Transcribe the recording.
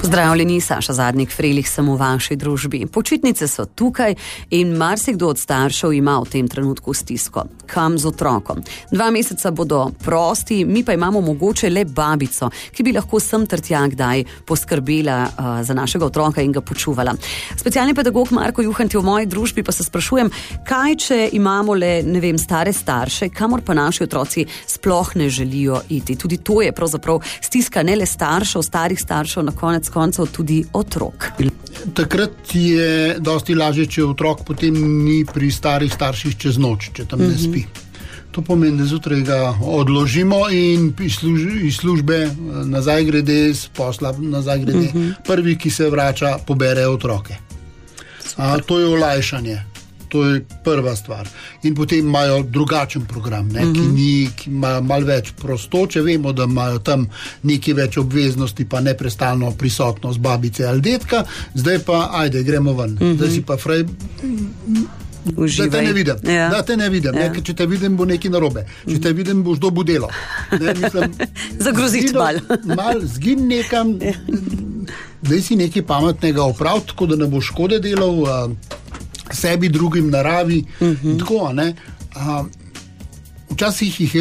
Pozdravljeni, Saša Zadnik, Frelih sem v vaši družbi. Počitnice so tukaj in marsikdo od staršev ima v tem trenutku stisko. Kam z otrokom? 2 meseca bodo prosti, mi pa imamo mogoče le babico, ki bi lahko sem ter tja kdaj poskrbela za našega otroka in ga počuvala. Specialni pedagog Marko Juhant je v moji družbi, pa se sprašujem, kaj če imamo le, stare starše, kamor pa naši otroci sploh ne želijo iti. Tudi to je pravzaprav stiska ne le staršev, starih staršev, na konec koncev tudi otrok. Takrat je dosti lažje, če otrok potem ni pri starih starših čez noč, če tam ne spi. To pomeni, da zjutraj ga odložimo in iz službe nazaj grede, z posla nazaj grede. Prvi, ki se vrača, pobere otroke. To je olajšanje. To je prva stvar. In potem imajo drugačen program, ki ima malo več prostoče. Vemo, da imajo tam nekaj več obveznosti, pa neprestalno prisotnost babice ali detka. Zdaj pa, ajde, gremo ven. Zdaj si pa frej... Uživaj. Da te ne vidim. Ja. Če te vidim, bo nekaj narobe. Če te vidim, boš dobil delo. Zagroziti mal, zgin nekam, daj si nekaj pametnega opraviti, tako da ne bo škode delal sebi, drugim, naravi. In tako, včasih jih je